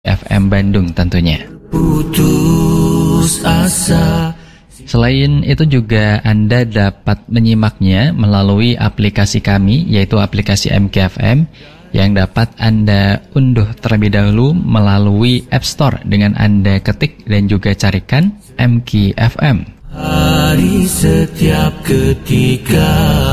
FM Bandung tentunya. Putus asa. Selain itu juga Anda dapat menyimaknya melalui aplikasi kami, yaitu aplikasi MKFM, yang dapat Anda unduh terlebih dahulu melalui App Store dengan Anda ketik dan juga carikan MKFM. Hari setiap ketika.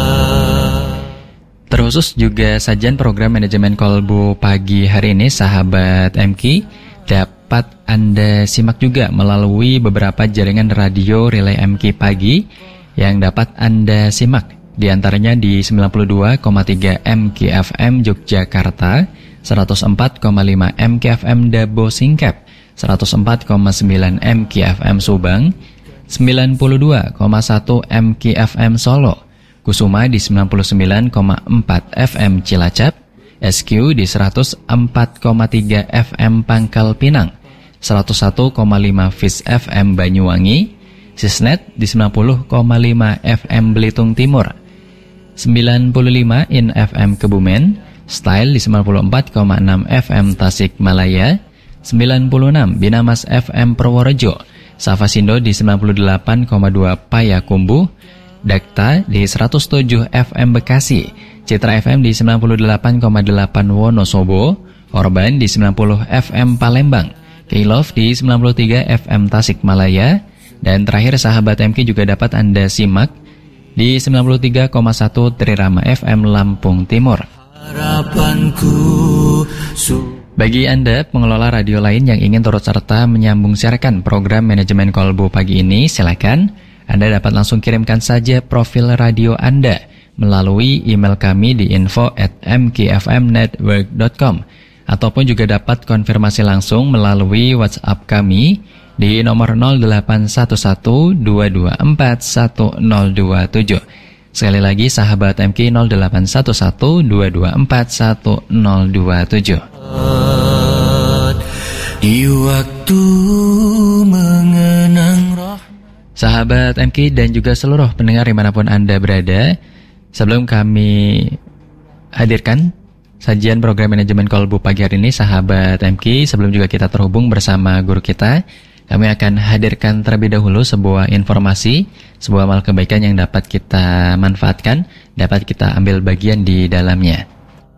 Terkhusus juga sajian program manajemen kolbu pagi hari ini, sahabat MK, dapat Anda simak juga melalui beberapa jaringan radio relay MK pagi yang dapat Anda simak. Di antaranya di 92,3 MKFM Yogyakarta, 104,5 MKFM Dabo Singkep, 104,9 MKFM Subang, 92,1 MKFM Solo, Kusuma di 99,4 FM Cilacap, SQ di 104,3 FM Pangkal Pinang, 101,5 Fis FM Banyuwangi, Sisnet di 90,5 FM Belitung Timur, 95 In FM Kebumen, Style di 94,6 FM Tasikmalaya, 96 Binamas FM Purworejo, Safasindo di 98,2 Payakumbuh, Dakta di 107 FM Bekasi, Citra FM di 98,8 Wonosobo, Orban di 90 FM Palembang, K-Love di 93 FM Tasikmalaya, dan terakhir sahabat MK juga dapat Anda simak di 93,1 Trirama FM Lampung Timur. Bagi Anda pengelola radio lain yang ingin turut serta menyambung siarkan program manajemen kolbu pagi ini, silakan Anda dapat langsung kirimkan saja profil radio Anda melalui email kami di info@mkfmnetwork.com, ataupun juga dapat konfirmasi langsung melalui WhatsApp kami di nomor 0811-224-1027. Sekali lagi sahabat MK, 0811-224-1027. Di waktu mengenang roh. Sahabat MK dan juga seluruh pendengar dimanapun Anda berada, sebelum kami hadirkan sajian program manajemen kolbu pagi hari ini, sahabat MK, sebelum juga kita terhubung bersama guru kita, kami akan hadirkan terlebih dahulu sebuah informasi, sebuah amal kebaikan yang dapat kita manfaatkan, dapat kita ambil bagian di dalamnya.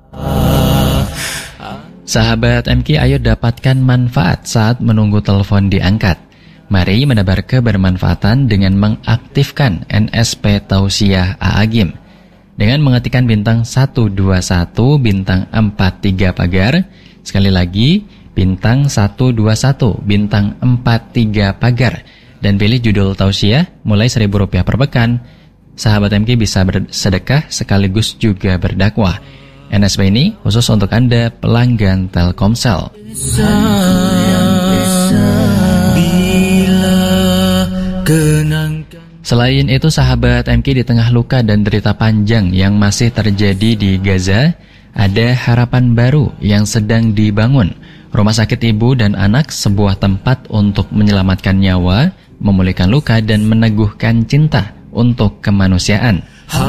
Sahabat MK, ayo dapatkan manfaat saat menunggu telepon diangkat. Mari menebar kebermanfaatan dengan mengaktifkan NSP Tausiah A'agim. Dengan mengetikkan bintang 121 bintang 43 pagar. Sekali lagi, bintang 121 bintang 43 pagar. Dan pilih judul Tausiah mulai Rp1.000 per pekan. Sahabat MK bisa bersedekah sekaligus juga berdakwah. NSP ini khusus untuk Anda pelanggan Telkomsel. Selain itu sahabat MK, di tengah luka dan derita panjang yang masih terjadi di Gaza, ada harapan baru yang sedang dibangun. Rumah sakit ibu dan anak, sebuah tempat untuk menyelamatkan nyawa, memulihkan luka dan meneguhkan cinta untuk kemanusiaan.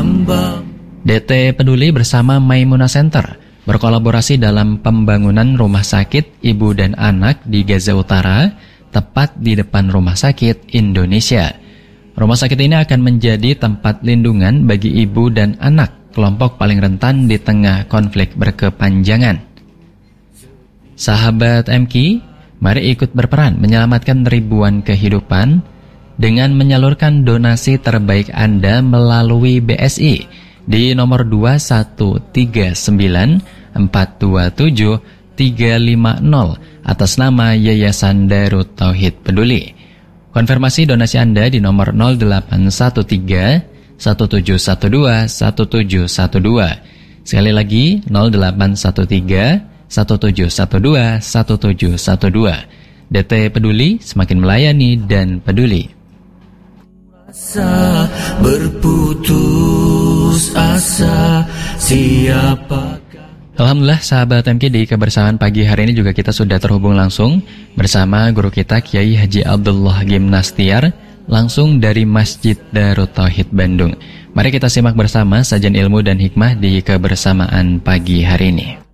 DT Peduli bersama Maimuna Center berkolaborasi dalam pembangunan rumah sakit ibu dan anak di Gaza Utara, tepat di depan Rumah Sakit Indonesia. Rumah sakit ini akan menjadi tempat lindungan bagi ibu dan anak, kelompok paling rentan di tengah konflik berkepanjangan. Sahabat MK, mari ikut berperan menyelamatkan ribuan kehidupan dengan menyalurkan donasi terbaik Anda melalui BSI di nomor 2139427 atas nama Yayasan Darut Tauhid Peduli. Konfirmasi donasi Anda di nomor 0813 1712 1712. Sekali lagi 0813 1712 1712. DT Peduli, semakin melayani dan peduli. Berputus asa siapa. Alhamdulillah sahabat MK, di kebersamaan pagi hari ini juga kita sudah terhubung langsung bersama guru kita Kiai Haji Abdullah Gimnastiar, langsung dari Masjid Darut Tauhid Bandung. Mari kita simak bersama sajian ilmu dan hikmah di kebersamaan pagi hari ini.